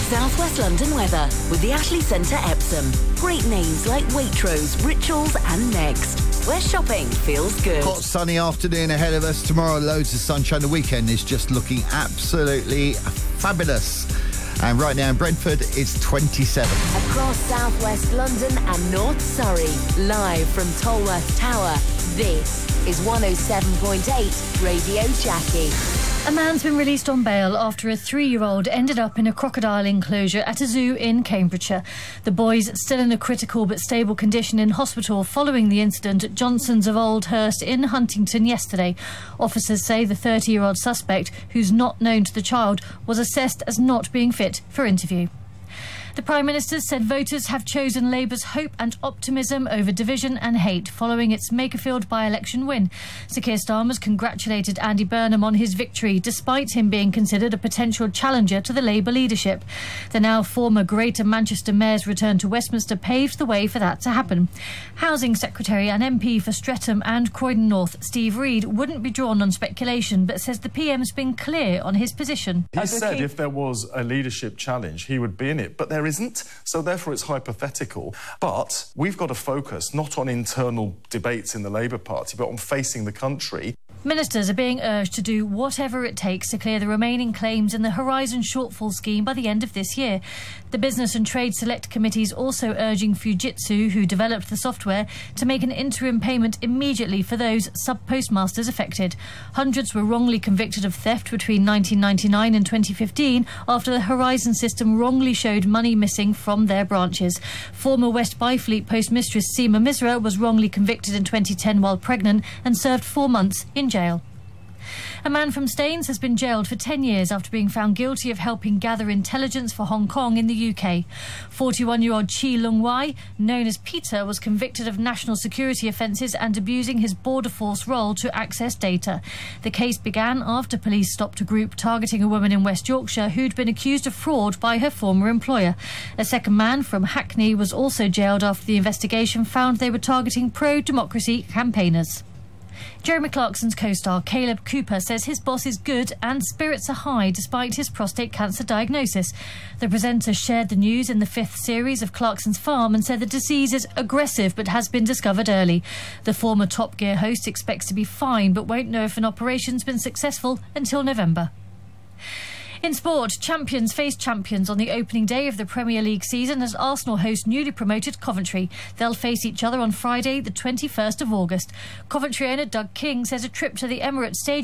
South West London weather with the Ashley Centre Epsom. Great names like Waitrose, Rituals and Next, where shopping feels good. Hot sunny afternoon ahead of us. Tomorrow, loads of sunshine. The weekend is just looking absolutely fabulous. And right now in Brentford, it's 27. Across South West London and North Surrey, live from Tolworth Tower, this is 107.8 Radio Jackie. A man's been released on bail after a 3-year-old ended up in a crocodile enclosure at a zoo in Cambridgeshire. The boy's still in a critical but stable condition in hospital following the incident at Johnson's of Oldhurst in Huntington yesterday. Officers say the 30-year-old suspect, who's not known to the child, was assessed as not being fit for interview. The Prime Minister said voters have chosen Labour's hope and optimism over division and hate following its Makerfield by-election win. Sir Keir Starmer's congratulated Andy Burnham on his victory, despite him being considered a potential challenger to the Labour leadership. The now former Greater Manchester Mayor's return to Westminster paved the way for that to happen. Housing Secretary and MP for Streatham and Croydon North, Steve Reid, wouldn't be drawn on speculation, but says the PM's been clear on his position. He said if there was a leadership challenge, he would be in it, but there isn't, so therefore it's hypothetical. But we've got to focus not on internal debates in the Labour Party, but on facing the country. Ministers are being urged to do whatever it takes to clear the remaining claims in the Horizon Shortfall Scheme by the end of this year. The Business and Trade Select Committee is also urging Fujitsu, who developed the software, to make an interim payment immediately for those sub-postmasters affected. Hundreds were wrongly convicted of theft between 1999 and 2015 after the Horizon system wrongly showed money missing from their branches. Former West Byfleet postmistress Seema Misra was wrongly convicted in 2010 while pregnant and served 4 months in jail. A man from Staines has been jailed for 10 years after being found guilty of helping gather intelligence for Hong Kong in the UK. 41-year-old Chi Lung Wai, known as Peter, was convicted of national security offences and abusing his border force role to access data. The case began after police stopped a group targeting a woman in West Yorkshire who'd been accused of fraud by her former employer. A second man from Hackney was also jailed after the investigation found they were targeting pro-democracy campaigners. Jeremy Clarkson's co-star Caleb Cooper says his boss is good and spirits are high despite his prostate cancer diagnosis. The presenter shared the news in the 5th series of Clarkson's Farm and said the disease is aggressive but has been discovered early. The former Top Gear host expects to be fine but won't know if an operation's been successful until November. In sport, champions face champions on the opening day of the Premier League season as Arsenal host newly promoted Coventry. They'll face each other on Friday, the 21st of August. Coventry owner Doug King says a trip to the Emirates Stadium